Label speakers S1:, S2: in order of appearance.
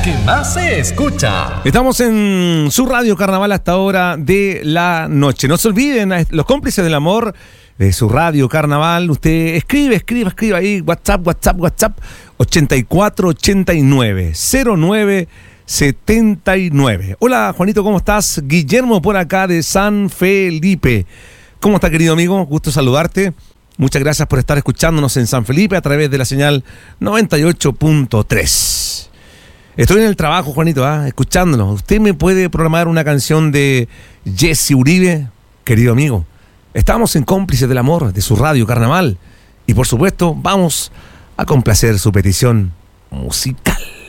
S1: que más se escucha.
S2: Estamos en su radio Carnaval hasta hora de la noche. No se olviden, los cómplices del amor de su radio Carnaval. Usted escribe ahí, WhatsApp 8489-0979. Hola Juanito, ¿cómo estás? Guillermo por acá de San Felipe. ¿Cómo está, querido amigo? Gusto saludarte. Muchas gracias por estar escuchándonos en San Felipe a través de la señal 98.3. Estoy en el trabajo, Juanito, escuchándonos. ¿Usted me puede programar una canción de Jesse Uribe, querido amigo? Estamos en Cómplices del Amor de su radio Carnaval. Y por supuesto, vamos a complacer su petición musical.